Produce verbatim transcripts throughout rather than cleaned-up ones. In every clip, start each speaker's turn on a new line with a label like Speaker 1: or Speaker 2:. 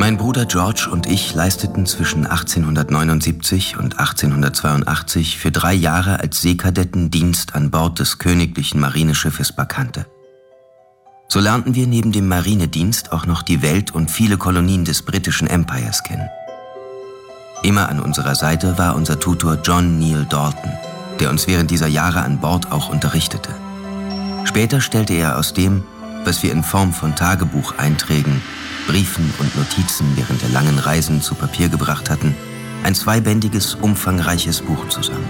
Speaker 1: Mein Bruder George und ich leisteten zwischen achtzehnhundertneunundsiebzig und achtzehnhundertzweiundachtzig für drei Jahre als Seekadetten Dienst an Bord des königlichen Marineschiffes Bacante. So lernten wir neben dem Marinedienst auch noch die Welt und viele Kolonien des britischen Empires kennen. Immer an unserer Seite war unser Tutor John Neil Dalton, der uns während dieser Jahre an Bord auch unterrichtete. Später stellte er aus dem, was wir in Form von Tagebucheinträgen, Briefen und Notizen während der langen Reisen zu Papier gebracht hatten, ein zweibändiges, umfangreiches Buch zusammen.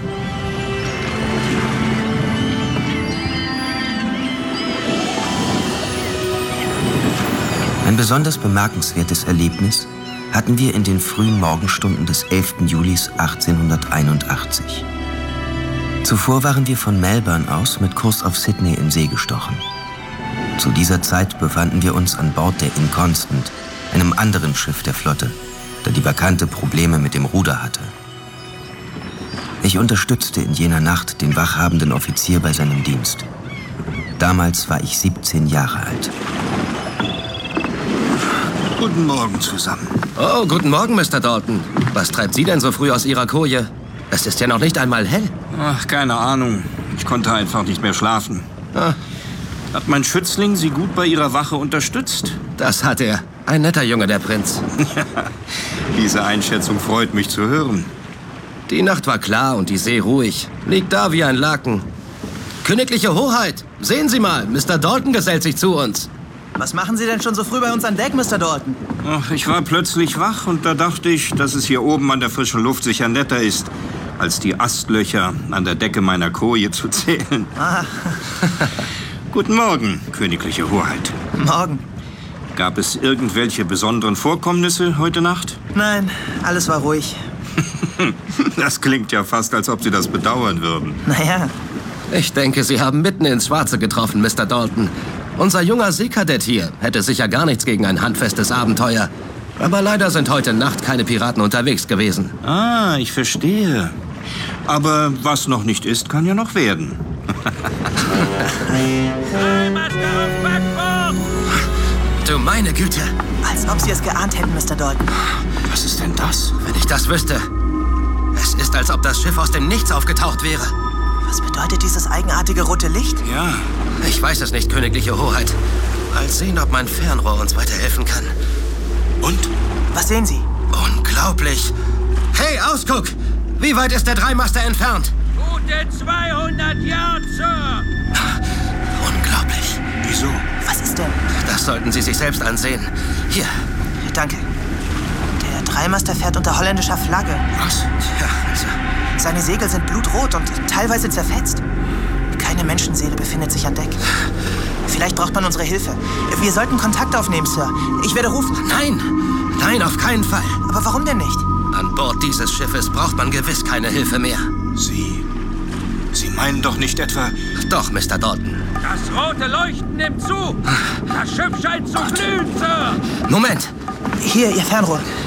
Speaker 1: Ein besonders bemerkenswertes Erlebnis hatten wir in den frühen Morgenstunden des elften Juli achtzehnhunderteinundachtzig. Zuvor waren wir von Melbourne aus mit Kurs auf Sydney in See gestochen. Zu dieser Zeit befanden wir uns an Bord der Inconstant, einem anderen Schiff der Flotte, da die Bacante Probleme mit dem Ruder hatte. Ich unterstützte in jener Nacht den wachhabenden Offizier bei seinem Dienst. Damals war ich siebzehn Jahre alt.
Speaker 2: Guten Morgen zusammen.
Speaker 3: Oh, guten Morgen, Mister Dalton. Was treibt Sie denn so früh aus Ihrer Koje? Es ist ja noch nicht einmal hell.
Speaker 2: Ach, keine Ahnung. Ich konnte einfach nicht mehr schlafen.
Speaker 3: Ah.
Speaker 2: Hat mein Schützling Sie gut bei Ihrer Wache unterstützt?
Speaker 3: Das hat er. Ein netter Junge, der Prinz.
Speaker 2: Ja, diese Einschätzung freut mich zu hören.
Speaker 3: Die Nacht war klar und die See ruhig. Liegt da wie ein Laken. Königliche Hoheit, sehen Sie mal, Mister Dalton gesellt sich zu uns.
Speaker 4: Was machen Sie denn schon so früh bei uns an Deck, Mister Dalton?
Speaker 2: Ach, ich war plötzlich wach und da dachte ich, dass es hier oben an der frischen Luft sicher netter ist, als die Astlöcher an der Decke meiner Koje zu zählen.
Speaker 4: Ah.
Speaker 2: Guten Morgen, königliche Hoheit.
Speaker 4: Morgen.
Speaker 2: Gab es irgendwelche besonderen Vorkommnisse heute Nacht?
Speaker 4: Nein, alles war ruhig.
Speaker 2: Das klingt ja fast, als ob Sie das bedauern würden.
Speaker 4: Naja.
Speaker 3: Ich denke, Sie haben mitten ins Schwarze getroffen, Mister Dalton. Unser junger Seekadett hier hätte sicher gar nichts gegen ein handfestes Abenteuer. Aber leider sind heute Nacht keine Piraten unterwegs gewesen.
Speaker 2: Ah, ich verstehe. Aber was noch nicht ist, kann ja noch werden.
Speaker 3: Du meine Güte.
Speaker 4: Als ob Sie es geahnt hätten, Mister Dalton.
Speaker 2: Was ist denn das?
Speaker 3: Wenn ich das wüsste. Es ist, als ob das Schiff aus dem Nichts aufgetaucht wäre.
Speaker 4: Was bedeutet dieses eigenartige rote Licht?
Speaker 2: Ja.
Speaker 3: Ich weiß es nicht, königliche Hoheit. Mal sehen, ob mein Fernrohr uns weiterhelfen kann.
Speaker 2: Und?
Speaker 4: Was sehen Sie?
Speaker 3: Unglaublich. Hey, Ausguck! Wie weit ist der Dreimaster entfernt?
Speaker 5: Gute zweihundert Yards, Sir.
Speaker 3: Unglaublich.
Speaker 2: Wieso?
Speaker 4: Was ist denn?
Speaker 3: Das sollten Sie sich selbst ansehen. Hier.
Speaker 4: Danke. Der Dreimaster fährt unter holländischer Flagge.
Speaker 2: Was?
Speaker 3: Ja, also.
Speaker 4: Seine Segel sind blutrot und teilweise zerfetzt. Keine Menschenseele befindet sich an Deck. Vielleicht braucht man unsere Hilfe. Wir sollten Kontakt aufnehmen, Sir. Ich werde rufen.
Speaker 3: Nein, nein, auf keinen Fall.
Speaker 4: Aber warum denn nicht?
Speaker 3: An Bord dieses Schiffes braucht man gewiss keine Hilfe mehr.
Speaker 2: Sie... Sie meinen doch nicht etwa...
Speaker 3: Doch, Mister Dalton.
Speaker 5: Das rote Leuchten nimmt zu. Das Schiff scheint zu glühen, Sir.
Speaker 3: Moment.
Speaker 4: Hier, Ihr Fernrohr.